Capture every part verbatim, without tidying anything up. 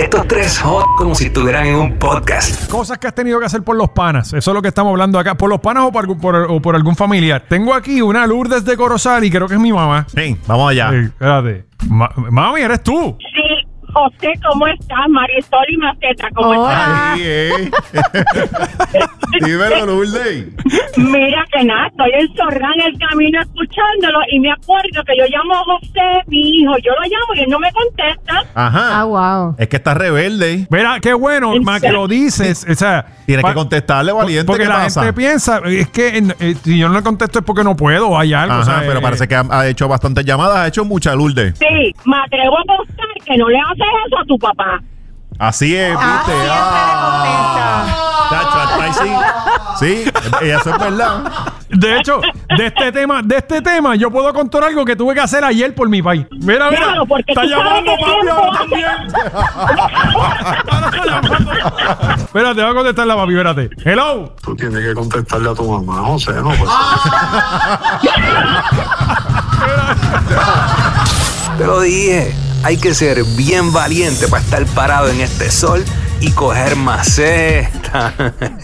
Estos tres hot como si estuvieran en un podcast. Cosas que has tenido que hacer por los panas. Eso es lo que estamos hablando acá. Por los panas o por, por, o por algún familiar. Tengo aquí una Lourdes de Corozal y creo que es mi mamá. Sí, vamos allá. Sí, espérate. Ma mami, ¿eres tú? Sí, José, ¿cómo estás? Marisol y Maceta, ¿cómo Hola. estás? Sí, eh. Dímelo, Lourdes. Mira que nada, estoy enzorrada en el camino escuchándolo y me acuerdo que yo llamo a José, mi hijo, yo lo llamo y él no me contesta. Ajá. Ah, wow. Es que está rebelde. Mira, qué bueno, ma, que lo dices. O sea, Tienes pa- que contestarle, valiente. Porque ¿Qué la pasa? gente piensa, es que eh, si yo no le contesto es porque no puedo o hay algo. Ajá, o sea, pero eh, parece que ha, ha hecho bastantes llamadas, ha hecho mucha, Lourdes. Sí, me atrevo a apostar que no le haces eso a tu papá. Así es, ¿viste? Ah, Chacho, hasta ahí sí. Sí, y eso es verdad. De hecho, de este tema, de este tema, yo puedo contar algo que tuve que hacer ayer por mi país. Mira, mira, Claro, porque está tú sabes llamando qué papi tiempo ahora hace. también. Ahora está llamando. Espérate, voy a contestarla, papi, espérate. Hello. Tú tienes que contestarle a tu mamá, José, ¿no? Pues, Te lo dije, hay que ser bien valiente para estar parado en este sol y coger maceta.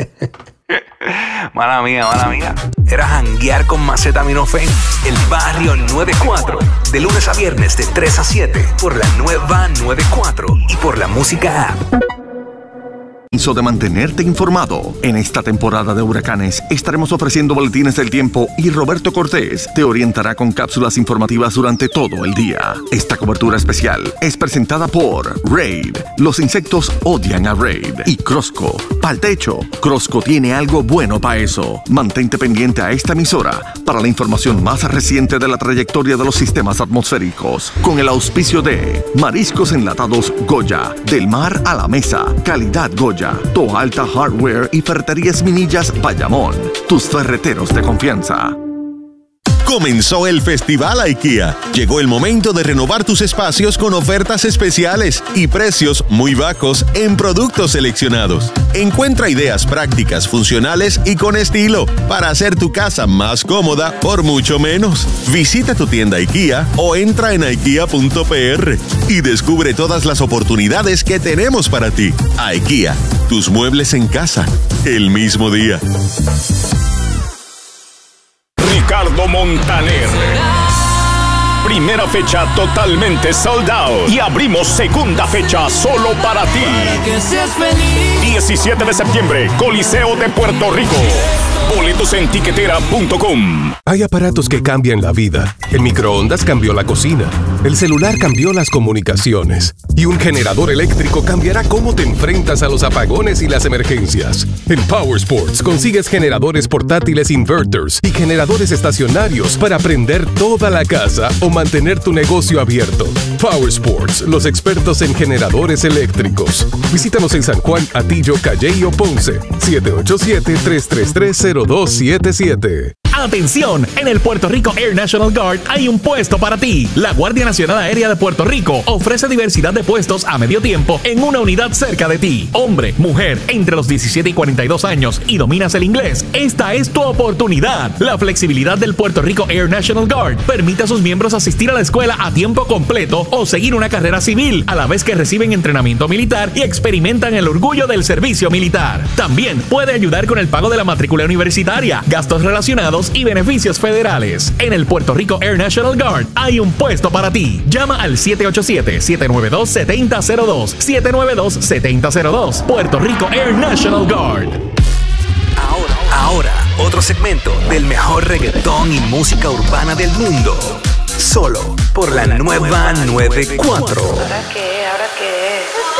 Mala mía, mala mía. Era janguear con Macetaminofen, el barrio noventa y cuatro. De lunes a viernes de tres a siete por la nueva noventa y cuatro y por la música app. De mantenerte informado. En esta temporada de huracanes estaremos ofreciendo boletines del tiempo y Roberto Cortés te orientará con cápsulas informativas durante todo el día. Esta cobertura especial es presentada por Raid. Los insectos odian a Raid. Y Crosco. Pa'l techo. Crosco tiene algo bueno para eso. Mantente pendiente a esta emisora para la información más reciente de la trayectoria de los sistemas atmosféricos. Con el auspicio de Mariscos Enlatados Goya. Del mar a la mesa. Calidad Goya. Toa Alta Hardware y Ferreterías Minillas Bayamón. Tus ferreteros de confianza. Comenzó el Festival IKEA. Llegó el momento de renovar tus espacios con ofertas especiales y precios muy bajos en productos seleccionados. Encuentra ideas prácticas, funcionales y con estilo para hacer tu casa más cómoda por mucho menos. Visita tu tienda IKEA o entra en ikea punto p r y descubre todas las oportunidades que tenemos para ti. IKEA, tus muebles en casa, el mismo día. Ricardo Montaner. Primera fecha totalmente sold out. Y abrimos segunda fecha solo para ti. diecisiete de septiembre, Coliseo de Puerto Rico. Boletos en tiquetera punto com. Hay aparatos que cambian la vida. El microondas cambió la cocina. El celular cambió las comunicaciones. Y un generador eléctrico cambiará cómo te enfrentas a los apagones y las emergencias. En Power Sports consigues generadores portátiles inverters y generadores estacionarios para prender toda la casa o mantener tu negocio abierto. Power Sports, los expertos en generadores eléctricos. Visítanos en San Juan, Atillo, Calley o Ponce. siete ocho siete, tres tres tres, cero dos siete siete. Atención, en el Puerto Rico Air National Guard hay un puesto para ti. La Guardia Nacional Aérea de Puerto Rico ofrece diversidad de puestos a medio tiempo en una unidad cerca de ti. Hombre, mujer, entre los diecisiete y cuarenta y dos años y dominas el inglés, esta es tu oportunidad. La flexibilidad del Puerto Rico Air National Guard permite a sus miembros asistir a la escuela a tiempo completo o seguir una carrera civil, a la vez que reciben entrenamiento militar y experimentan el orgullo del servicio militar. También puede ayudar con el pago de la matrícula universitaria, gastos relacionados y beneficios federales. En el Puerto Rico Air National Guard hay un puesto para ti. Llama al siete ocho siete, siete nueve dos, siete cero cero dos, siete nueve dos, siete cero cero dos. Puerto Rico Air National Guard. Ahora, ahora, otro segmento del mejor reggaetón y música urbana del mundo. Solo por la nueva noventa y cuatro. ¿Ahora qué? ¿Ahora qué?